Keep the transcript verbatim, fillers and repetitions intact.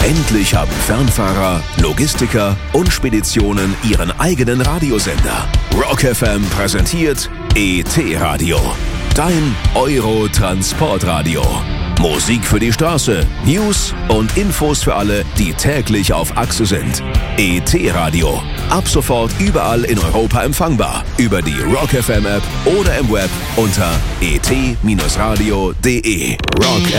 Endlich haben Fernfahrer, Logistiker und Speditionen ihren eigenen Radiosender. Rock F M präsentiert E T-Radio. Dein Euro-Transportradio. Musik für die Straße, News und Infos für alle, die täglich auf Achse sind. E T-Radio. Ab sofort überall in Europa empfangbar. Über die Rock F M App oder im Web unter e t radio punkt de. Rock